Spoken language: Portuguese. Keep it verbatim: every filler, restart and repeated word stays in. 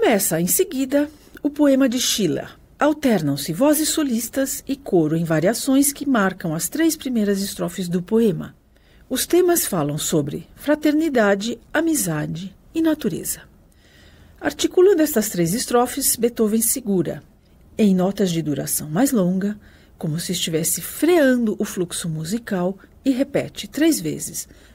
Começa, em seguida, o poema de Schiller. Alternam-se vozes solistas e coro em variações que marcam as três primeiras estrofes do poema. Os temas falam sobre fraternidade, amizade e natureza. Articulando estas três estrofes, Beethoven segura, em notas de duração mais longa, como se estivesse freando o fluxo musical, e repete três vezes